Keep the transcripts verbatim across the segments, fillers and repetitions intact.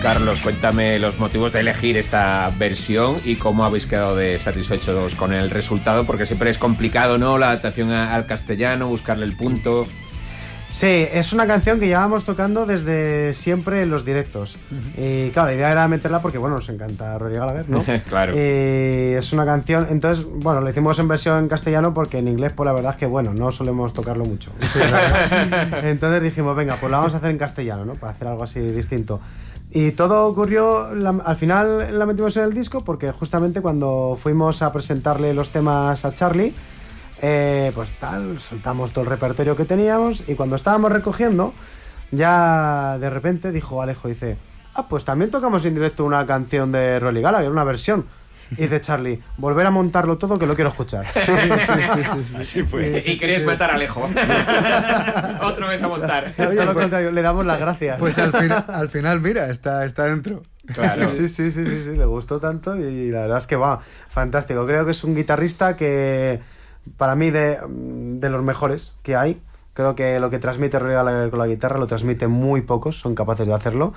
Carlos, cuéntame los motivos de elegir esta versión y cómo habéis quedado de satisfechos con el resultado, porque siempre es complicado, ¿no?, la adaptación al castellano, buscarle el punto. Sí, es una canción que llevábamos tocando desde siempre en los directos. Uh-huh. Y claro, la idea era meterla porque, bueno, nos encanta Rory Gallagher, ¿no? Claro. Y es una canción, entonces, bueno, lo hicimos en versión en castellano porque en inglés, pues la verdad es que, bueno, no solemos tocarlo mucho. Entonces dijimos, venga, pues la vamos a hacer en castellano, ¿no? Para hacer algo así distinto. Y todo ocurrió, la, al final la metimos en el disco porque justamente cuando fuimos a presentarle los temas a Charlie, Eh, pues tal, soltamos todo el repertorio que teníamos y cuando estábamos recogiendo, ya de repente dijo Alejo, dice, ah, pues también tocamos en directo una canción de Rory Gallagher, una versión. Y dice Charlie, volver a montarlo todo que lo quiero escuchar. Sí, sí, sí, sí, sí. Así fue. Y queréis matar a Alejo. Otra vez a montar. Oye, todo lo contrario, le damos las gracias. Pues al final, al final mira, está, está dentro. Claro. Sí, sí, sí, sí, sí, le gustó tanto y la verdad es que va, fantástico. Creo que es un guitarrista que para mí de, de los mejores que hay. Creo que lo que transmite Rory Gallagher con la guitarra lo transmite muy pocos, son capaces de hacerlo.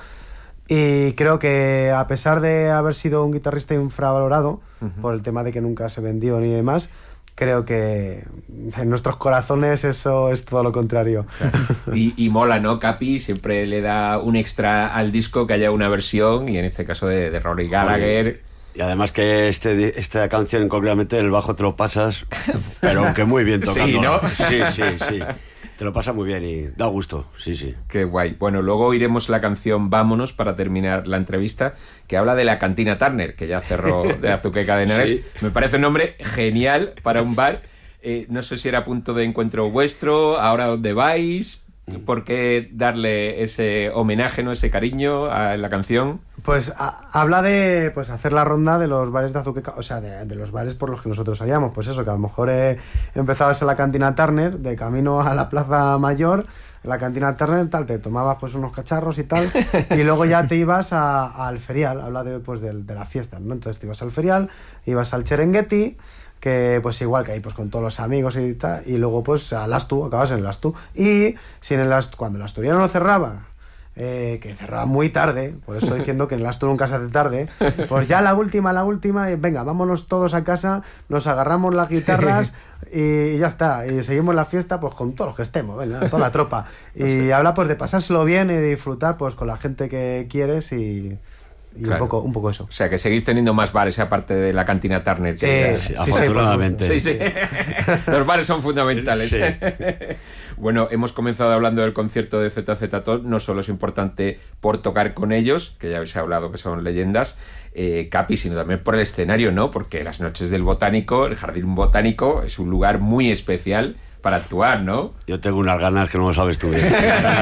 Y creo que a pesar de haber sido un guitarrista infravalorado, uh-huh, por el tema de que nunca se vendió ni demás, creo que en nuestros corazones eso es todo lo contrario. Y, y mola, ¿no? Capi siempre le da un extra al disco que haya una versión, y en este caso de, de Rory Gallagher. Y además que este, esta canción concretamente el bajo te lo pasas, pero que muy bien tocando. Sí, ¿no? Sí, sí, sí. Te lo pasa muy bien y da gusto, sí, sí. Qué guay. Bueno, luego oiremos la canción Vámonos para terminar la entrevista, que habla de la Cantina Turner, que ya cerró de Azuqueca de Henares. Sí. Me parece un nombre genial para un bar. Eh, no sé si era punto de encuentro vuestro, ahora dónde vais, ¿por qué darle ese homenaje, no, ese cariño a la canción? Pues a, habla de pues hacer la ronda de los bares de Azuqueca, o sea, de, de los bares por los que nosotros salíamos. Pues eso, que a lo mejor eh, empezabas en la Cantina Turner, de camino a la Plaza Mayor, en la Cantina Turner, tal, te tomabas pues unos cacharros y tal, y luego ya te ibas a, a, al ferial, habla de, pues, de, de la fiesta, ¿no? Entonces te ibas al ferial, ibas al Cherengueti, que pues igual que ahí pues con todos los amigos y tal, y luego pues al Astu, acabas en el Astu. Y si en el Astu, cuando el asturiano lo cerraba, Eh, que cerraba muy tarde, por eso diciendo que en el Astu nunca se hace tarde, pues ya la última, la última, y venga, vámonos todos a casa, nos agarramos las guitarras y, y ya está, y seguimos la fiesta pues con todos los que estemos, venga, toda la tropa. Y no sé. Habla pues de pasárselo bien y de disfrutar pues con la gente que quieres y... Y claro, un poco, un poco eso. O sea, que seguís teniendo más bares aparte de la Cantina Turner. Sí, sí, sí, afortunadamente. Sí, sí. Los bares son fundamentales. Sí. Bueno, hemos comenzado hablando del concierto de Z Z Top. No solo es importante por tocar con ellos, que ya habéis hablado que son leyendas, eh, Capi, sino también por el escenario, ¿no? Porque las noches del Botánico, el Jardín Botánico, es un lugar muy especial para actuar, ¿no? Yo tengo unas ganas que no lo sabes tú bien.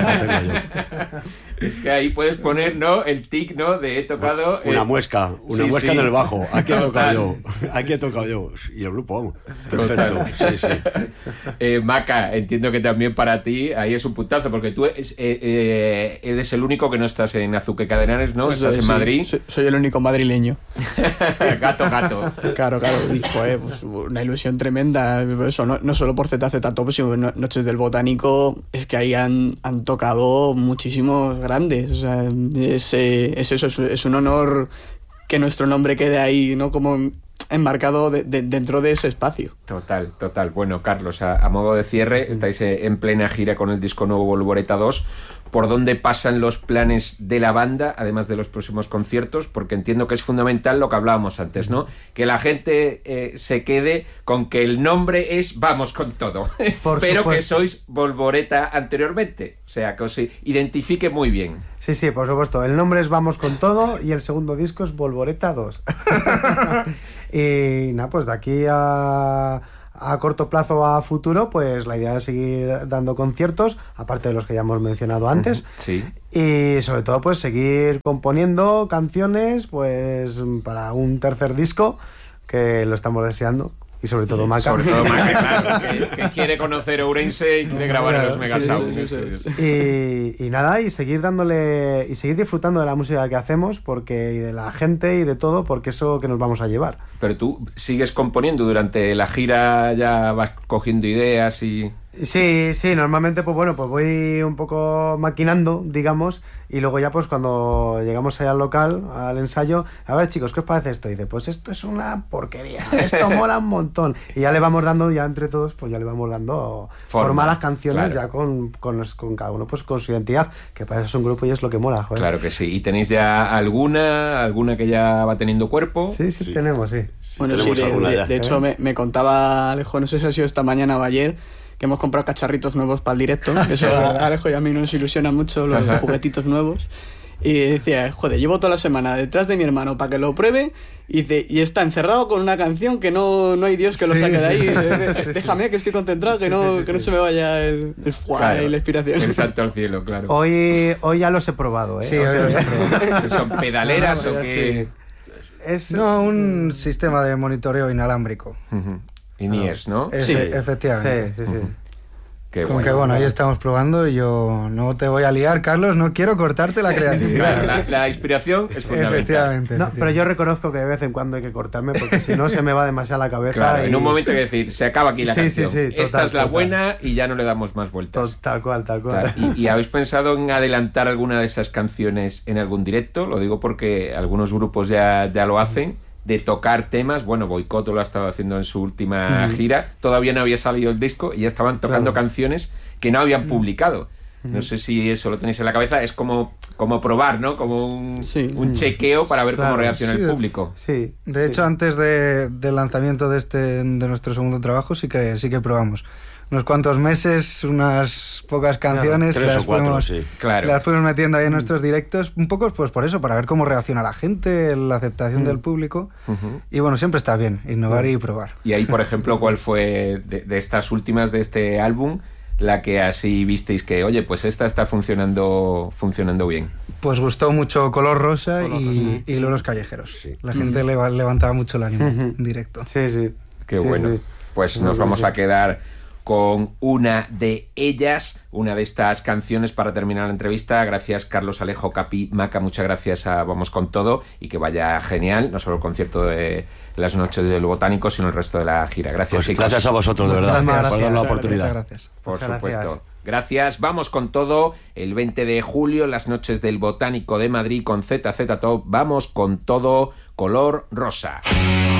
Es que ahí puedes poner, ¿no?, el tic, ¿no?, de he tocado... Una eh... muesca, una sí, muesca sí. en el bajo. Aquí he tocado yo, aquí he tocado yo. Y el grupo, perfecto. Sí, sí. Eh, Maca, entiendo que también para ti ahí es un puntazo, porque tú es, eh, eh, eres el único que no estás en Azuqueca de Henares, ¿no? Estás en sí, Madrid. Soy, soy el único madrileño. Gato, gato. Claro, claro. Dijo, eh, pues, una ilusión tremenda. Eso, no, no solo por Z Z Top, sino no, Noches del Botánico. Es que ahí han, han tocado muchísimos grandes. O sea, es, eh, es eso, es, es un honor que nuestro nombre quede ahí, ¿no?, como enmarcado de, de, dentro de ese espacio. Total, total. Bueno, Carlos, a, a modo de cierre, estáis en plena gira con el disco nuevo Volvoreta dos. ¿Por dónde pasan los planes de la banda, además de los próximos conciertos? Porque entiendo que es fundamental lo que hablábamos antes, ¿no? Que la gente eh, se quede con que el nombre es Vamos con todo, Por pero supuesto. que sois Volvoreta anteriormente. O sea, que os identifique muy bien. Sí, sí, por supuesto. El nombre es Vamos con todo y el segundo disco es Volvoreta dos. Y nada, pues de aquí a... a corto plazo, a futuro, pues la idea es seguir dando conciertos, aparte de los que ya hemos mencionado antes. Sí. Y sobre todo, pues seguir componiendo canciones, pues para un tercer disco, que lo estamos deseando. Y sobre todo Maca. Sobre todo Maca, claro, que, que quiere conocer Ourense y quiere grabar claro, en los Megasound. Sí, sí, sí, sí. Y, y nada, y seguir dándole, y seguir disfrutando de la música que hacemos, porque y de la gente y de todo, porque eso que nos vamos a llevar. Pero tú sigues componiendo durante la gira, ya vas cogiendo ideas y... Sí, sí, normalmente pues bueno, pues voy un poco maquinando, digamos, Y luego ya pues cuando llegamos ahí al local, al ensayo, a ver chicos, ¿qué os parece esto? Y dice, pues esto es una porquería, esto mola un montón. Y ya le vamos dando, ya entre todos, pues ya le vamos dando forma, forma a las canciones, claro. ya con, con, con cada uno pues con su identidad, que para eso es un grupo y es lo que mola, joder. Claro que sí. ¿Y tenéis ya alguna, alguna que ya va teniendo cuerpo? Sí, sí, sí. tenemos, sí. Bueno, sí, de, de, de hecho me, me contaba Alejo, no sé si ha sido esta mañana o ayer, que hemos comprado cacharritos nuevos para el directo. Eso a Alejo y a mí nos ilusiona mucho los juguetitos nuevos. Y decía, joder, llevo toda la semana detrás de mi hermano para que lo pruebe y, dice, y está encerrado con una canción que no, no hay Dios que lo saque sí, de ahí. Sí, sí, déjame sí. que estoy concentrado, que no, sí, sí, que no se me vaya el, el fuá claro, y la inspiración. El salto al cielo, claro. Hoy, hoy ya los he probado, ¿eh? Sí, hoy los he probado. ¿Son pedaleras no, no, o qué? Es no, un sistema de monitoreo inalámbrico. Uh-huh. In-ears, ¿no? Es, sí, efectivamente. Sí, sí, sí. Uh-huh. Qué Con bueno, que bueno, ¿no? ahí estamos probando y yo no te voy a liar, Carlos, no quiero cortarte la creatividad. Claro, la, la inspiración es fundamental. Efectivamente, no, pero yo reconozco que de vez en cuando hay que cortarme porque si no se me va demasiado la cabeza. Claro, y... en un momento hay que decir, se acaba aquí la sí, canción. Sí, sí, total, esta es la total. buena y ya no le damos más vueltas. Tal cual, tal cual. Claro. ¿Y, ¿Y habéis pensado en adelantar alguna de esas canciones en algún directo? Lo digo porque algunos grupos ya, ya lo hacen. De tocar temas, bueno, Boicot lo ha estado haciendo en su última mm. gira, todavía no había salido el disco y ya estaban tocando claro. canciones que no habían publicado. Mm. No sé si eso lo tenéis en la cabeza, es como, como probar, ¿no? Como un, sí. un chequeo para ver claro. cómo reacciona sí, el público. Sí, de hecho sí. antes de, del lanzamiento de este de nuestro segundo trabajo sí que sí que probamos. Unos cuantos meses, unas pocas canciones. Claro, tres las o cuatro, fuimos, sí. Claro. Las fuimos metiendo ahí en nuestros directos, un poco pues por eso, para ver cómo reacciona la gente, la aceptación mm. del público. Uh-huh. Y bueno, siempre está bien, innovar uh-huh. y probar. Y ahí, por ejemplo, ¿cuál fue de, de estas últimas de este álbum la que así visteis que, oye, pues esta está funcionando funcionando bien? Pues gustó mucho Color Rosa, Color Rosa y, sí. y Loros Callejeros. Sí. La gente uh-huh. le, levantaba mucho el ánimo uh-huh. en directo. Sí, sí. Qué sí, bueno. Sí. Pues sí, nos sí, vamos sí. a quedar con una de ellas, una de estas canciones para terminar la entrevista. Gracias, Carlos, Alejo, Capi, Maca, muchas gracias a Vamos con Todo y que vaya genial, no solo el concierto de las noches del Botánico, sino el resto de la gira. Gracias, pues chicos. Gracias a vosotros, de verdad, gracias, por dar la muchas oportunidad. Gracias. Por muchas supuesto. Gracias. Gracias. Vamos con Todo el veinte de julio, las noches del Botánico de Madrid con Z Z Top. Vamos con Todo, Color Rosa.